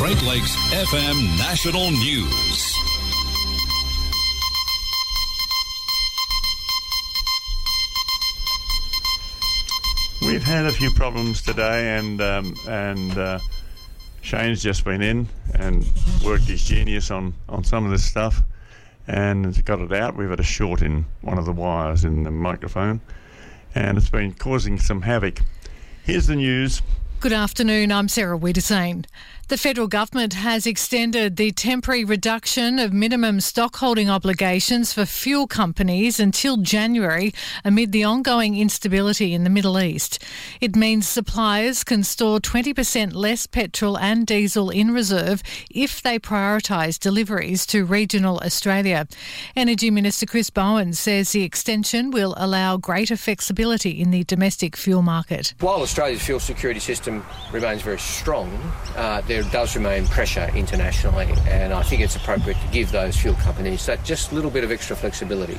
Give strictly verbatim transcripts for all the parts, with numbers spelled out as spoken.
Great Lakes F M National News. We've had a few problems today, and um, and uh, Shane's just been in and worked his genius on, on some of this stuff and got it out. We've had a short in one of the wires in the microphone, and it's been causing some havoc. Here's the news. Good afternoon, I'm Sarah Wiedersane. The federal government has extended the temporary reduction of minimum stockholding obligations for fuel companies until January amid the ongoing instability in the Middle East. It means suppliers can store twenty percent less petrol and diesel in reserve if they prioritise deliveries to regional Australia. Energy Minister Chris Bowen says the extension will allow greater flexibility in the domestic fuel market. While Australia's fuel security system remains very strong, uh, there does remain pressure internationally, and I think it's appropriate to give those fuel companies that just little bit of extra flexibility.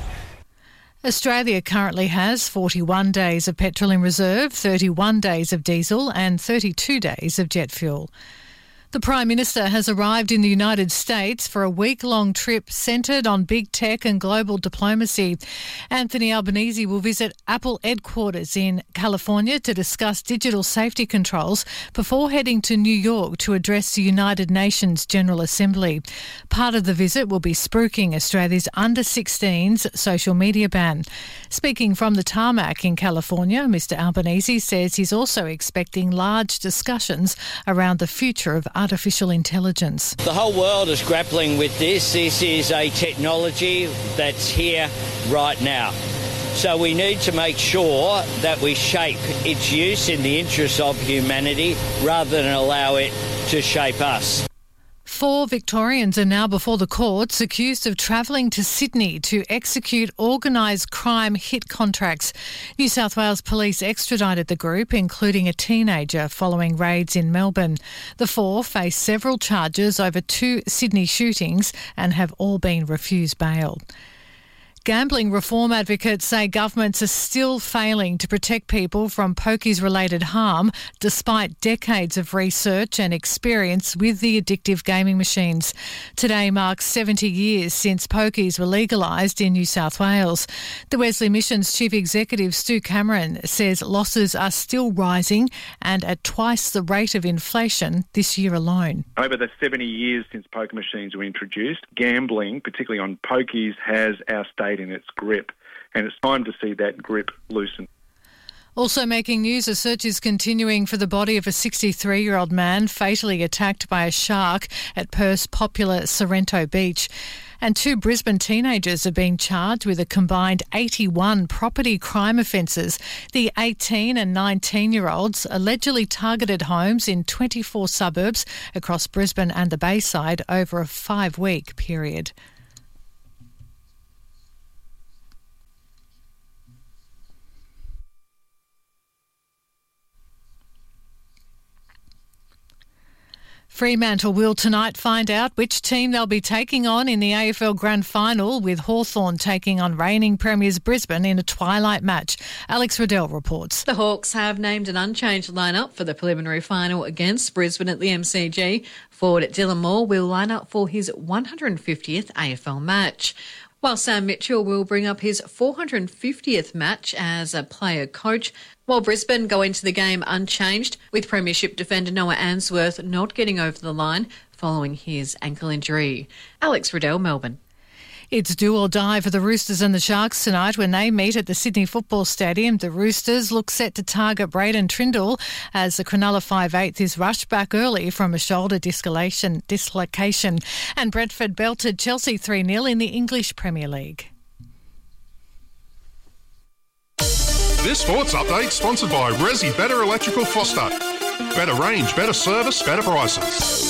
Australia currently has forty-one days of petrol in reserve, thirty-one days of diesel and thirty-two days of jet fuel. The Prime Minister has arrived in the United States for a week-long trip centred on big tech and global diplomacy. Anthony Albanese will visit Apple headquarters in California to discuss digital safety controls before heading to New York to address the United Nations General Assembly. Part of the visit will be spruiking Australia's under sixteens social media ban. Speaking from the tarmac in California, Mister Albanese says he's also expecting large discussions around the future of artificial intelligence. The whole world is grappling with this. This is a technology that's here right now. So we need to make sure that we shape its use in the interests of humanity rather than allow it to shape us. Four Victorians are now before the courts accused of travelling to Sydney to execute organised crime hit contracts. New South Wales Police extradited the group, including a teenager, following raids in Melbourne. The four face several charges over two Sydney shootings and have all been refused bail. Gambling reform advocates say governments are still failing to protect people from pokies-related harm despite decades of research and experience with the addictive gaming machines. Today marks seventy years since pokies were legalised in New South Wales. The Wesley Mission's Chief Executive Stu Cameron says losses are still rising and at twice the rate of inflation this year alone. Over the seventy years since poker machines were introduced, gambling, particularly on pokies, has our state in its grip, and it's time to see that grip loosen. Also making news, a search is continuing for the body of a sixty-three-year-old man fatally attacked by a shark at Perth's popular Sorrento Beach. And two Brisbane teenagers are being charged with a combined eighty-one property crime offences. The eighteen and nineteen-year-olds allegedly targeted homes in twenty-four suburbs across Brisbane and the Bayside over a five-week period. Fremantle will tonight find out which team they'll be taking on in the A F L Grand Final, with Hawthorn taking on reigning premiers Brisbane in a twilight match. Alex Riddell reports. The Hawks have named an unchanged lineup for the preliminary final against Brisbane at the M C G. Forward Dylan Moore will line up for his one hundred fiftieth A F L match, while Sam Mitchell will bring up his four hundred fiftieth match as a player coach, while Brisbane go into the game unchanged, with Premiership defender Noah Answorth not getting over the line following his ankle injury. Alex Riddell, Melbourne. It's do or die for the Roosters and the Sharks tonight when they meet at the Sydney Football Stadium. The Roosters look set to target Braden Trindle as the Cronulla five eighth is rushed back early from a shoulder dislocation. dislocation. And Brentford belted Chelsea three nil in the English Premier League. This sports update sponsored by Resi Better Electrical Foster. Better range, better service, better prices.